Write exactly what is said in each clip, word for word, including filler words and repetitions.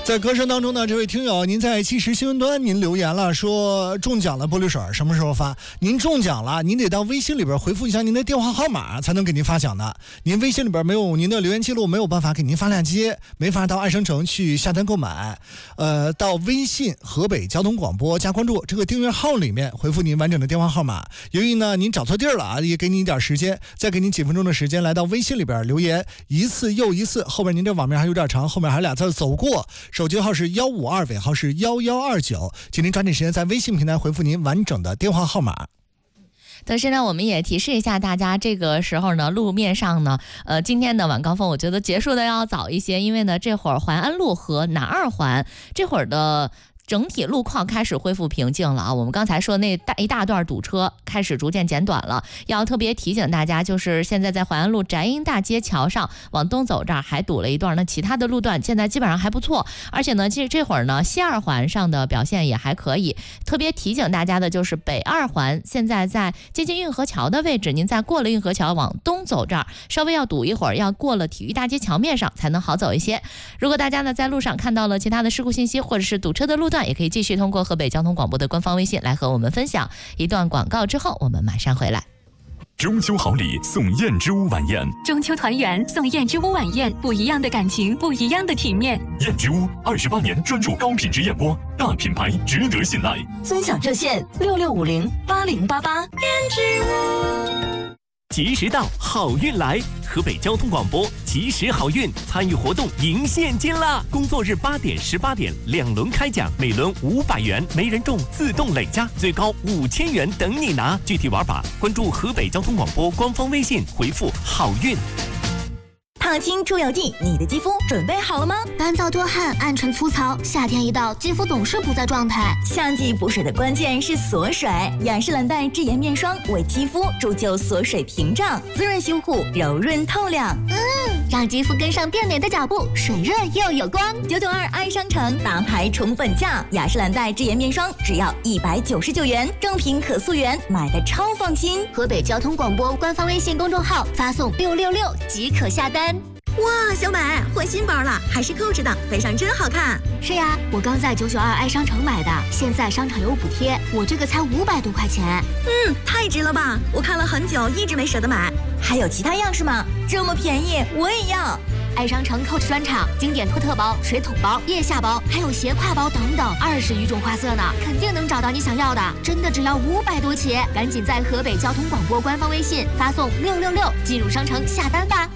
在歌声当中呢，这位听友您在即时新闻端您留言了，说中奖了玻璃水什么时候发？您中奖了，您得到微信里边回复一下您的电话号码才能给您发奖的。您微信里边没有您的留言记录，没有办法给您发链接，没法到爱商城去下单购买。呃，到微信河北交通广播加关注这个订阅号里面回复您完整的电话号码。由于呢您找错地儿了啊，也给你一点时间，再给你几分钟的时间来到微信里边留言一次又一次，后面您这网名还有点长，后面还有俩字走过。手机号是幺五二，尾号是幺幺二九，请您抓紧时间在微信平台回复您完整的电话号码。 同时呢，我们也提示一下大家，这个时候呢，路面上呢，呃，今天的晚高峰，我觉得结束的要早一些，因为呢，这会儿淮安路和南二环这会儿的整体路况开始恢复平静了啊！我们刚才说那大一大段堵车开始逐渐减短了，要特别提醒大家，就是现在在淮安路翟英大街桥上往东走这儿还堵了一段，那其他的路段现在基本上还不错，而且呢，其实这会儿呢西二环上的表现也还可以。特别提醒大家的就是北二环现在在接近运河桥的位置，您在过了运河桥往东走这儿稍微要堵一会儿，要过了体育大街桥面上才能好走一些。如果大家呢在路上看到了其他的事故信息或者是堵车的路段，也可以继续通过河北交通广播的官方微信来和我们分享。一段广告之后我们马上回来。 中秋好礼送燕之屋晚宴， 中秋团圆送燕之屋晚宴，不一样的感情，不一样的体面。 燕之屋二十八年专注高品质燕窝，大品牌值得信赖。 分享热线六六五零八零八八。燕之屋，及时到，好运来！河北交通广播及时好运参与活动赢现金啦！工作日八点、十八点两轮开奖，每轮五百元，没人中自动累加，最高五千元等你拿。具体玩法关注河北交通广播官方微信，回复好运。 烫青出油剂，你的肌肤准备好了吗？ 干燥多汗、暗沉粗糙，夏天一到，肌肤总是不在状态。 夏季补水的关键是锁水，雅诗兰黛智妍面霜为肌肤铸就锁水屏障，滋润修护，柔润透亮。 嗯，让肌肤跟上变美的脚步，水润又有光。 九九二爱商城大牌宠粉价，雅诗兰黛智妍面霜只要一百九十九元，正品可溯源，买的超放心。 河北交通广播官方微信公众号发送六六六即可下单。 哇，小美换新包了，还是扣着的，背上真好看。 是呀，我刚在九九二爱商城买的，现在商场有补贴，我这个才五百多块钱。 嗯，太值了吧！我看了很久，一直没舍得买。还有其他样式吗？这么便宜，我也要。 爱商城 Coach 专场，经典托特包、水桶包、腋下包，还有斜挎包等等，二十余种花色呢，肯定能找到你想要的。真的只要五百多起，赶紧在河北交通广播官方微信发送六六六进入商城下单吧。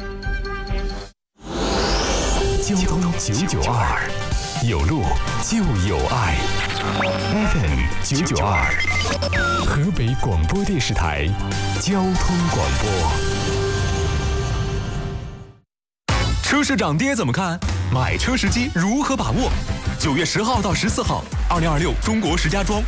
交通九九二，有路就有爱。F M 九九二，河北广播电视台交通广播。车市涨跌怎么看？买车时机如何把握？九月十号到十四号，二零二六中国石家庄